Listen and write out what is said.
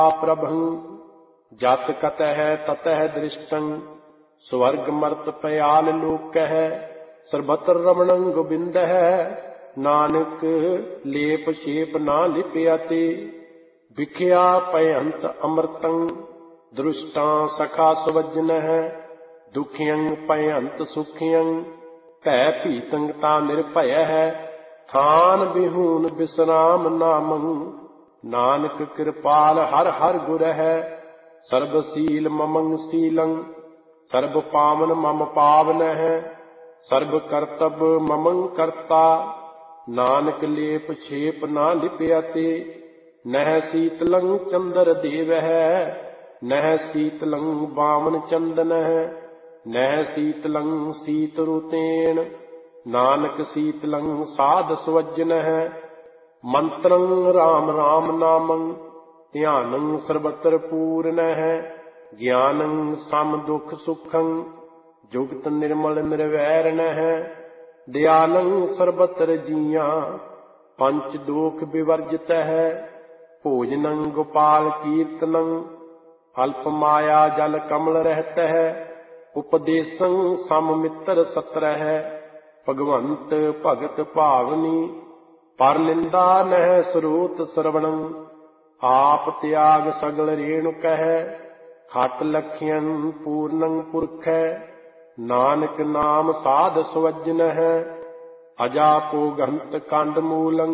प्रभं जत कतः ततः दृष्टं स्वर्ग मर्त पयाल लोकः सर्वत्र रमणं गोविंदः नानक लेप शेप ना लिप्यते विख्या पयंत अमृतं दृष्टा सखा स्वजनः दुखियं पयंत सुखियं तै पीतंगता निर्भयः थान बिहून विश्राम नामं नानक कृपाल हर हर गुर है सर्वशील ममंग शीलं सर्व पावन मम पावन है सर्व कर्तव्य ममंग कर्ता नानक लेप छेप ना लिप्यते नह शीतलं चंद्र देव है नह शीतलं वामन चंदन है नह शीतलं शीत रुतेन नानक शीतलं साध स्वजन है मंत्रं राम राम नामं ध्यानं सर्वत्र पूर्ण है ज्ञानं सम दुख सुखं जुगत निर्मल निर्वैरण है दयालं सर्वत्र जिया पंच दोख विवर्जित है भोजनं गोपाल कीर्तनं अल्प माया जल कमल रहत है उपदेशं सम मित्र सत्र है भगवंत भगत भावनी पर निंदा नह स्रोत श्रवणं आप त्याग सगल रेणुक है खट लखियन पूर्णं पुरख है नानक नाम साध स्वजन है अजापो गंत कंड मूलं